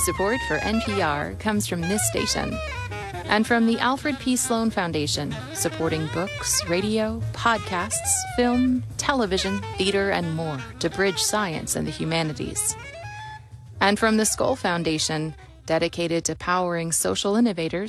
Support for NPR comes from this station and from the Alfred P. Sloan Foundation, supporting books, radio, podcasts, film, television, theater, and more to bridge science and the humanities. And from the Skoll Foundation, dedicated to powering social innovators